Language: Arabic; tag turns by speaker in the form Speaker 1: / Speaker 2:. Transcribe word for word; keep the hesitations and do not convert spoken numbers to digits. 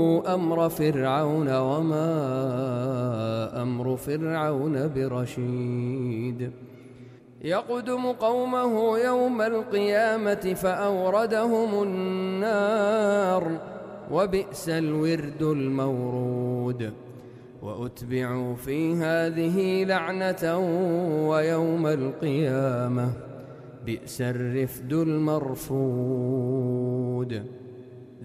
Speaker 1: أمر فرعون وما أمر فرعون برشيد يقدم قومه يوم القيامة فأوردهم النار وبئس الورد المورود وأتبعوا في هذه لعنة ويوم القيامة بئس الرفد المرفود.